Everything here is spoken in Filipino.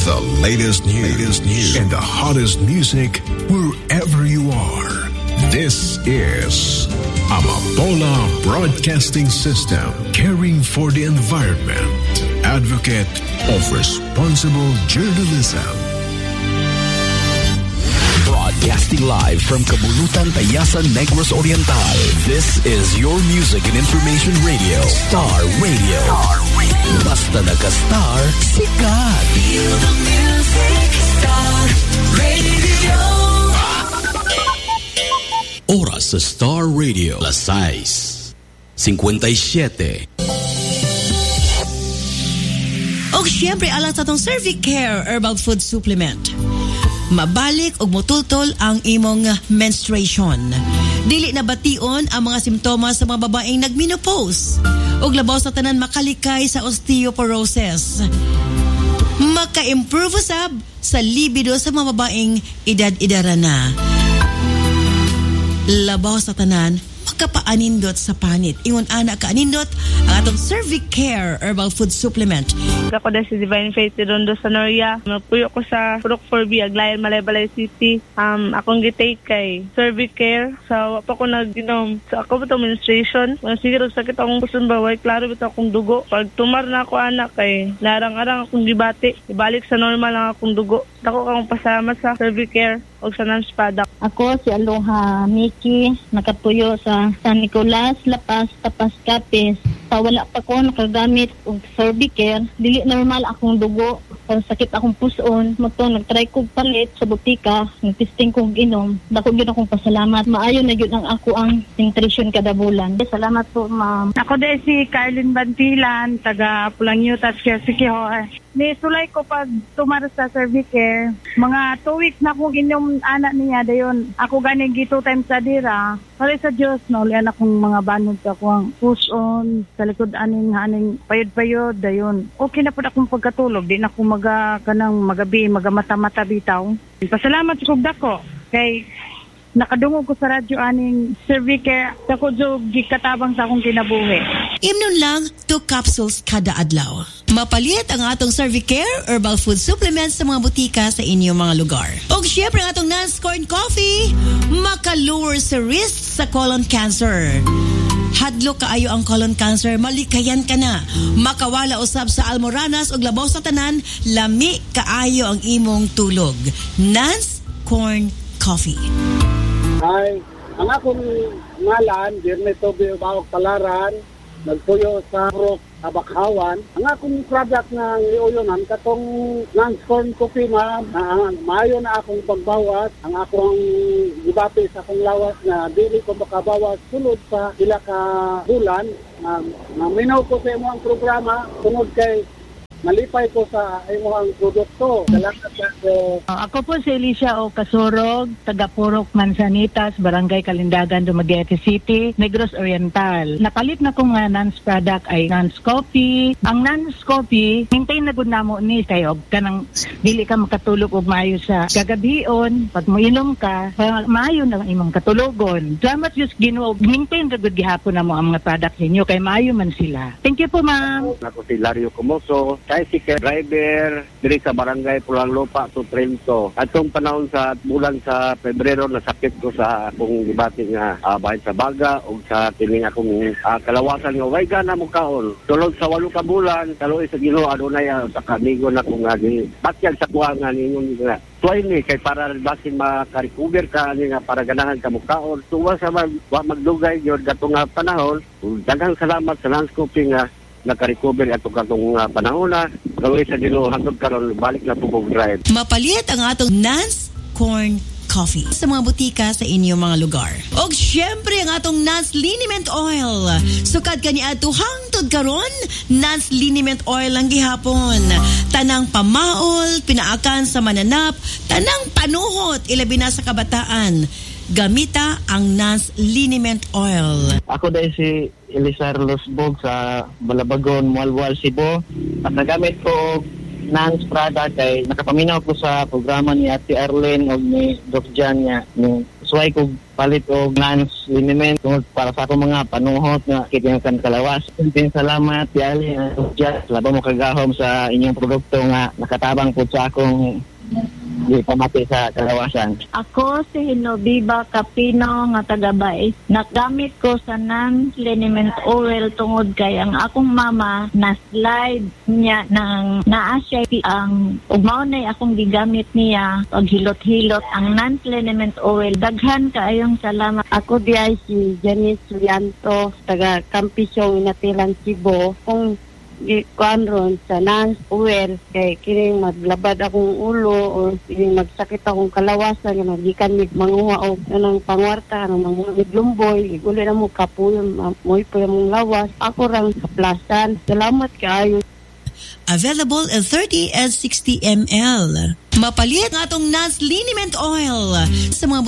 The latest news and the hottest music wherever you are. This is Amapola Broadcasting System, caring for the environment. Advocate of responsible journalism. Broadcasting live from Kabulutan, Tayasan, Negros Oriental. This is your music and information radio. Star Radio. Basta nagka-star, sikat. Feel the music, Star Radio. Oras sa Star Radio. Las 6:57. O siyempre, alang sa itong Cervicare Herbal Food Supplement. Mabalik og motultol ang imong menstruation. Dili na bation ang mga simptomas sa mga babaeng nagmenopause. Og labaw sa tanan makalikay sa osteoporosis. Maka-improve usab sa libido sa mga babaeng edad-edara na. Labaw sa tanan makapaanindot sa panit. Ingon ana ka anindot ang atong Cervicare Herbal Food Supplement. Ako na si Divine Faith Redondo sa Noria. Magpuyo ko sa Purok 4B, Aglayan, Malaybalay City. Akong gitake kay Cervicare. So, pa ko nag-inom. So, ako ba itong menstruation? Sige, sakit akong puson baway. Klaro ba ito akong dugo? Pag tumar na ako anak kay larang-arang akong gibati. Ibalik sa normal lang akong dugo. Ako akong pasalamat sa Cervicare o sa NANS product. Ako si Aloha Miki, nakatuyo sa San Nicolas, Lapas, Tapas, Capiz. Wala pa ko nakagamit og Cervicare, dili normal akong dugo, sakit akong puson, mato nagtry kog palit sa butika, nagtesting kog inom, dako gyud akong pasalamat, maayo na gyud ang ako ang nutrition kada bulan. Salamat po, ma'am. Ako din si Carlin Bantilan, taga Pulangyo, Sikihor. Nisulay ko pag tumar sa Cervicare, mga 2 weeks na akong inom anak niya dayon. Ako ganing 2 times sa dira. Pare sa Diyos, naulian akong mga banod sa akong push-on, sa likod aning payod-payod, dayon. Okay na po akong pagkatulog, di na ako magabi, magamata-mata bitaw. Pasalamat sa kugda ko, kay nakadungog ko sa radyo aning Cervicare, ako jog gikatabang sa akong kinabuhi. Imnon lang 2 capsules kada adlaw. Mapalit ang atong Cervicare Herbal Food Supplement sa mga butika sa inyong mga lugar. O syempre ang atong NANS Corn Coffee, maka-lower sa risk sa colon cancer. Hadlo kaayo ang colon cancer, malikayan ka na. Makawala usab sa almoranas og labaw sa tanan, lami kaayo ang imong tulog. NANS Corn Coffee. Ay, ang akong ngalan, Jeremy Toby Bawak Palaran, nagpuyo sa Purok Abakhawan. Ang akong product na liuyonan, katong NANS Corn Coffee, ma'am, maayo na akong pagbawas. Ang akong gibati sa akong lawas na dili ko makabawas sulod sa ila ka bulan. Maminaw ko sa imo ang programa, tungod kay malipay ko sa imong produkto. Salamat po. Ako po si Alicia O. Kasurog, taga Purok Manzanitas, Barangay Kalindagan, Dumaguete City, Negros Oriental. Napalit na ko nga NANS product ay NANS Coffee. Ang NANS Coffee, maintain na gud namo ni kayo kanang dili ka makatulog og maayo sa kagabion. Pag moinom ka, maayo na ang imong katulogon. Salamat Diyos Ginoo, maintain ra gud gihapon namo ang mga product ninyo kay maayo man sila. Thank you po, ma'am. Ako si Lario Comoso, tricycle driver diri sa barangay Pulang Lupa to Trento. Atong panahon sa bulan sa Pebrero, nasakit ko sa akong gibati nga bahin sa baga o sa tining akong kalawasan nga way gana mo kaon. Sulod sa 8 ka bulan, kaloy sa Ginoo adunay sa kanigo na kung batyag sa kuha nga ningon nga. Tuway ni kay para basin maka-recover ka ani nga para ganahan ka mo kaon. Tuwa sa magdugay gyud katong panahon. Daghang salamat sa NANS Coffee nga naka-recover atong katong panahon na gawin sa Ginoo hangtod karon balik na pugog drive. Mapalit ang atong NANS Corn Coffee sa mga butika sa inyong mga lugar. O syempre ang atong NANS Liniment Oil. Sukad ka ni ato hangtod karon, NANS Liniment Oil ang gihapon. Tanang pamaol, pinaakan sa mananap, tanang panuhot, ilabi na sa kabataan. Gamita ang NANS Liniment Oil. Ako dahil si Elisar Losbog sa Balabagon, Mualwal, Cebu. At nagamit ko NANS product ay nakapaminaw ko sa programa ni Ate Arlene o ni Doc Jan niya. suway ko palit og Nance liniment tungod para sa akong mga panuhot nga kitingan kalawas. Salamat Tiali laban mo kagahom sa inyong produkto nga nakatabang po sa akong di pamati sa kalawasan. Ako si Hinobiba Capino nga taga-Bais. Nagamit ko sa Nance liniment oil tungod kay ang akong mama na slide niya ng naa siya ang ugmaw na akong gigamit niya pag hilot-hilot ang Nance liniment oil. Daghan kaayong salamat. Ako di ay si Janice Suyanto taga Campisyong Inatilan Cebu. Kung gikuan ron sa Nance oil kay kining maglabad akong ulo o kining magsakit akong kalawasan nga magikan mig manguha og anang pangwarta anang mga lumboy iguli na mo kapuyon moy po yung lawas ako rang kaplasan. Salamat kaayo. Available in 30 and 60 ml. Mapalit ng atong Nance liniment oil sa mga